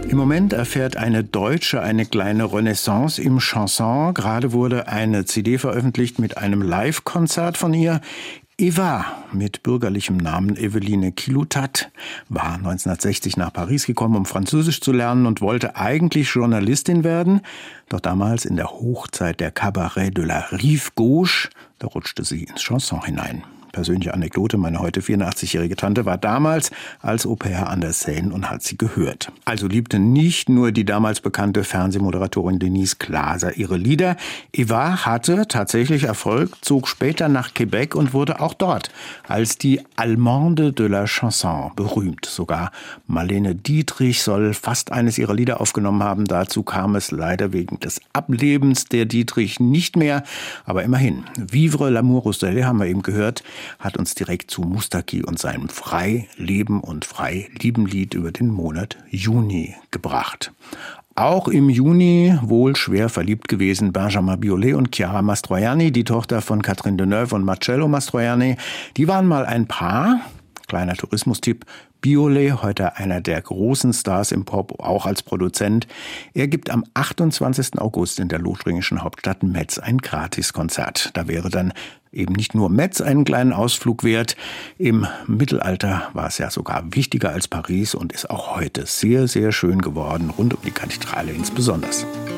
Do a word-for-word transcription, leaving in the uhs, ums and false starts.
Im Moment erfährt eine Deutsche eine kleine Renaissance im Chanson. Gerade wurde eine C D veröffentlicht mit einem Live-Konzert von ihr. Eva, mit bürgerlichem Namen Eveline Kilutat, war neunzehnhundertsechzig nach Paris gekommen, um Französisch zu lernen und wollte eigentlich Journalistin werden. Doch damals in der Hochzeit der Cabaret de la Rive Gauche, da rutschte sie ins Chanson hinein. Persönliche Anekdote, meine heute vierundachtzigjährige Tante war damals als Au-pair an der Seine und hat sie gehört. Also liebte nicht nur die damals bekannte Fernsehmoderatorin Denise Glaser ihre Lieder. Eva hatte tatsächlich Erfolg, zog später nach Quebec und wurde auch dort als die Allemande de la Chanson berühmt. Sogar Marlene Dietrich soll fast eines ihrer Lieder aufgenommen haben. Dazu kam es leider wegen des Ablebens der Dietrich nicht mehr. Aber immerhin, Vivre l'amour Roussel haben wir eben gehört, hat uns direkt zu Moustaki und seinem Frei leben und frei lieben Lied über den Monat Juni gebracht. Auch im Juni wohl schwer verliebt gewesen Benjamin Biolay und Chiara Mastroianni, die Tochter von Catherine Deneuve und Marcello Mastroianni. Die waren mal ein Paar. Kleiner Tourismustipp. Biolay, heute einer der großen Stars im Pop, auch als Produzent. Er gibt am achtundzwanzigsten August in der lothringischen Hauptstadt Metz ein Gratiskonzert. Da wäre dann eben nicht nur Metz einen kleinen Ausflug wert. Im Mittelalter war es ja sogar wichtiger als Paris und ist auch heute sehr, sehr schön geworden, rund um die Kathedrale insbesondere.